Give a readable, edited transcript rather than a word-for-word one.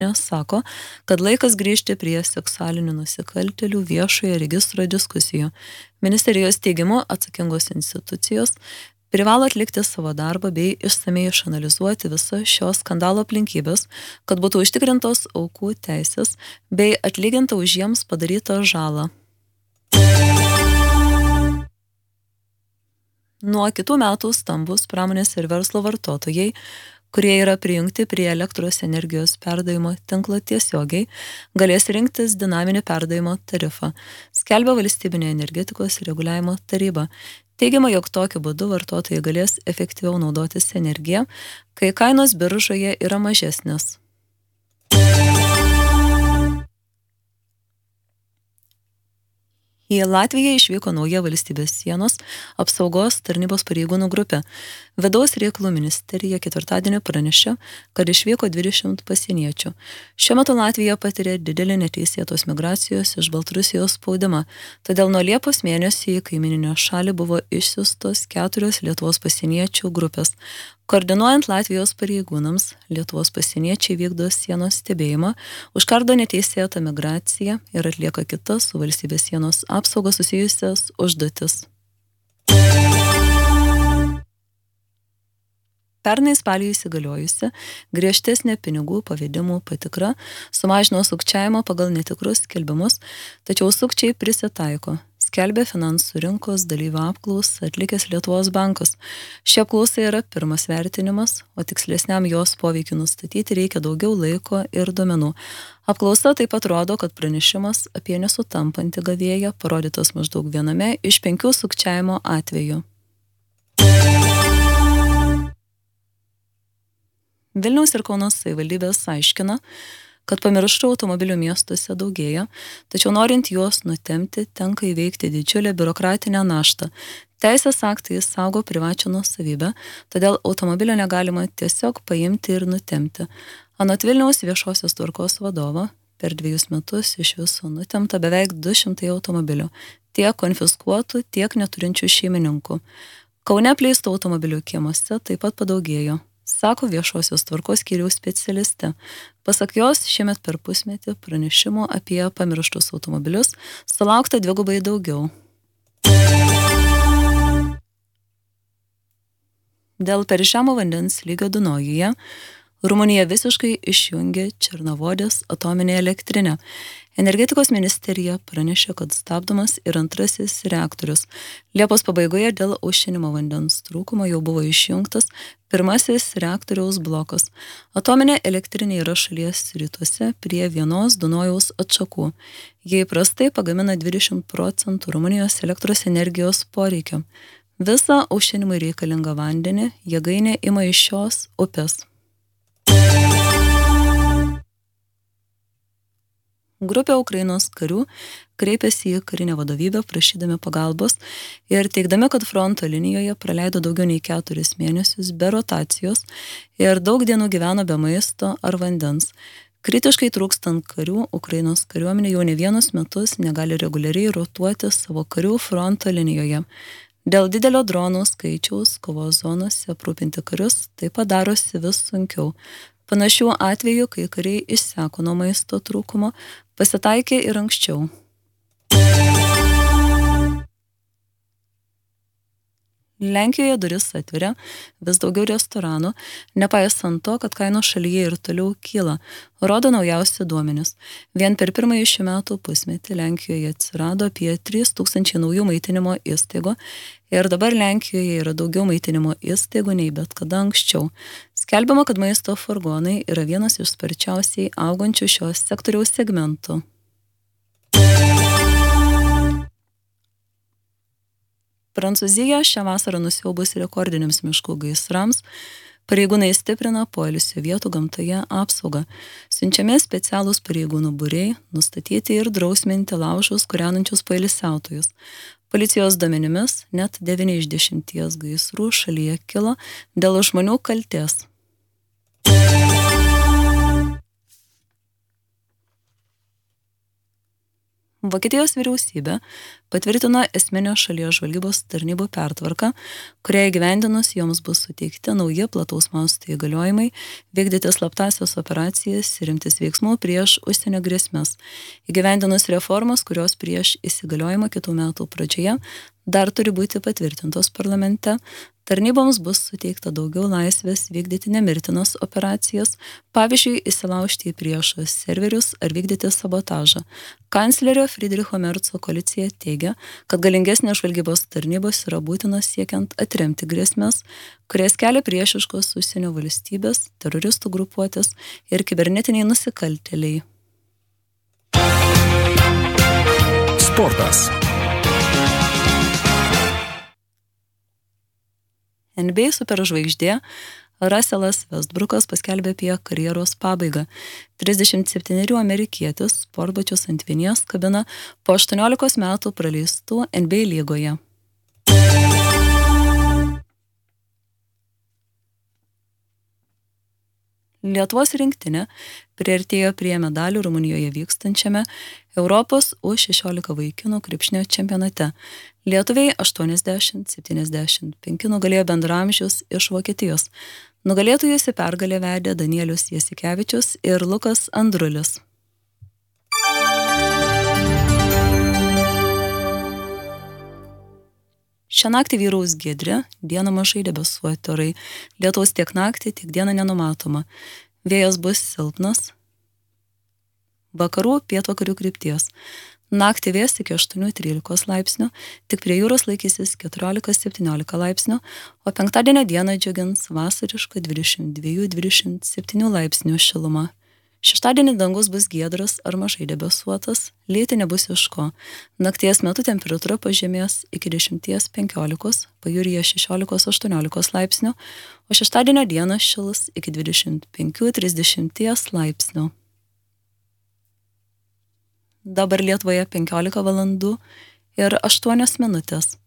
sako, kad laikas grįžti prie seksualinių nusikaltėlių viešojo registro diskusijų. Ministerijos teigimu atsakingos institucijos privalo atlikti savo darbą bei išsamei išanalizuoti visas šio skandalo aplinkybės, kad būtų užtikrintos aukų teisės bei atlyginta už jiems padarytą žalą. Nuo kitų metų stambus pramonės ir verslo vartotojai, kurie yra prijungti prie elektros energijos perdavimo tinklo tiesiogiai, galės rinktis dinaminį perdavimo tarifą, skelbia Valstybinė energetikos reguliavimo taryba. Teigiama, jog tokiu būdu vartotojai galės efektyviau naudotis energiją, kai kainos biržoje yra mažesnės. Į Latviją išvyko nauja valstybės sienos apsaugos tarnybos pareigūnų grupė. Vidaus reikalų ministerija ketvirtadienį pranešė, kad išvyko 20 pasieniečių. Šiuo metu Latvija patiria didelį neteisėtos migracijos iš Baltarusijos spaudimą, todėl nuo Liepos mėnesio į kaimininę šalį buvo išsiųstos 4 Lietuvos pasieniečių grupės. Koordinuojant Latvijos pareigūnams, Lietuvos pasieniečiai vykdo sienos stebėjimą, užkardo neteisėtą migraciją ir atlieka kitas su valstybės sienos apsauga susijusias užduotis. Pernai spalį įsigaliojusi griežtesnė pinigų pavedimų patikra sumažino sukčiavimą pagal netikrus skelbimus, tačiau sukčiai prisitaiko, skelbė finansų rinkos dalyvių apklausą atlikęs Lietuvos bankas. Ši apklausa yra pirmas vertinimas, o tikslesniam jos poveikiu nustatyti reikia daugiau laiko ir duomenų. Apklausa taip pat rodo, kad pranešimas apie nesutampantį gavėją parodytas maždaug viename iš 5 sukčiavimo atvejų. Vilniaus ir Kauno savivaldybės aiškina, kad pamirštų automobilių miestuose daugėja, tačiau norint juos nutemti, tenka įveikti didžiulę biurokratinę naštą. Teisės aktai saugo privačią nuosavybę, todėl automobilio negalima tiesiog paimti ir nutemti. Anot Vilniaus viešosios tvarkos vadovo, per 2 metus iš viso nutemta beveik 200 automobilių, tiek konfiskuotų, tiek neturinčių šeimininkų. Kaune apleistų automobilių kiemuose taip pat padaugėjo, sako viešosios tvarkos skyriaus specialistė. Pasak jos, šiemet per pusmetį pranešimų apie pamirštus automobilius sulaukta 2 daugiau. Dėl per žemo vandens lygio Dunojuje Rumunija visiškai išjungė Černovodės atominę elektrinę. Energetikos ministerija pranešė, kad stabdomas ir 2 reaktorius. Liepos pabaigoje dėl aušinimo vandens trūkumo jau buvo išjungtas 1 reaktoriaus blokas. Atominė elektrinė yra šalies rytuose prie vienos Dunojaus atšakų. Jie įprastai pagamina 20% Rumunijos elektros energijos poreikio. Visą aušinimui reikalingą vandenį jėgainė ima iš šios upės. Grupė Ukrainos karių kreipėsi į karinę vadovybę prašydami pagalbos ir teigdami, kad fronto linijoje praleido daugiau nei 4 mėnesius be rotacijos ir daug dienų gyveno be maisto ar vandens. Kritiškai trūkstant karių, Ukrainos kariuomenė jau ne vienus metus negali reguliariai rotuoti savo karių fronto linijoje. Dėl didelio dronų skaičiaus kovos zonose aprūpinti karius taip pat darosi vis sunkiau. Panašių atvejų, kai kariai išseko nuo maisto trūkumo, pasitaikė ir anksčiau. Lenkijoje duris atveria vis daugiau restoranų, nepaisant to, kad kainos šalyje ir toliau kyla, rodo naujausi duomenys. Vien per pirmąjį šių metų pusmetį Lenkijoje atsirado apie 3000 naujų maitinimo įstaigų ir dabar Lenkijoje yra daugiau maitinimo įstaigų nei bet kada anksčiau. Skelbiama, kad maisto furgonai yra vienas iš sparčiausiai augančių šios sektoriaus segmentų. Prancūzija šią vasarą nusiaubus rekordiniams miškų gaisrams, pareigūnai stiprina poilsio vietų gamtoje apsaugą. Siunčiami specialūs pareigūnų būriai, nustatyti ir drausminti laužus kūrenančius poilsiautojus. Policijos duomenimis net 9 iš 10 gaisrų šalyje kilo dėl žmonių kaltės. Vokietijos vyriausybė patvirtino esminio šalies žvalgybos tarnybų pertvarką, kuria įgyvendinus joms bus suteikti nauji plataus masto įgaliojimai vykdyti slaptąsias operacijas ir imtis veiksmų prieš užsienio grėsmes. Įgyvendinus reformas, kurios prieš įsigaliojimą kitų metų pradžioje dar turi būti patvirtintos parlamente, tarnyboms bus suteikta daugiau laisvės vykdyti nemirtinas operacijas, pavyzdžiui, įsilaužti į priešo serverius ar vykdyti sabotažą. Kanclerio Friedricho Merco koalicija teigia, kad galingesnės žvalgybos tarnybos yra būtinos siekiant atremti grėsmes, kurias kelia priešiškos užsienio valstybės, teroristų grupuotės ir kibernetiniai nusikaltėliai. Sportas. NBA superžvaigždė Russellas Westbrookas paskelbė apie karjeros pabaigą. 37 amerikietis sportbačius ant vinies kabina po 18 metų praleistų NBA lygoje. Lietuvos rinktinė priartėjo prie medalių Rumunijoje vykstančiame Europos U16 vaikinų krepšinio čempionate. Lietuviai 80-75 nugalėjo bendraamžius iš Vokietijos. Nugalėtojus į pergalę vedė Danielius Jasikevičius ir Lukas Andrulis. Šią naktį vyraus giedri, dieną mažai debesuoti orai. Lietaus tiek naktį, tiek dieną nenumatoma. Vėjas bus silpnas. Vakarų pietvakarių krypties. Naktį vės iki 8-13 laipsnių, tik prie jūros laikysis 14-17 laipsnių, o penktadienio dieną džiugins vasariška 22-27 laipsnių šiluma. Šeštadienį dangus bus giedras ar mažai debesuotas, lyti nebus iš ko. Nakties metu temperatūra pažemės iki 10-15, pajūryje 16-18 laipsnių, o šeštadienio dieną šils iki 25-30 laipsnių. Dabar Lietuvoje 15 valandų ir 8 minutės.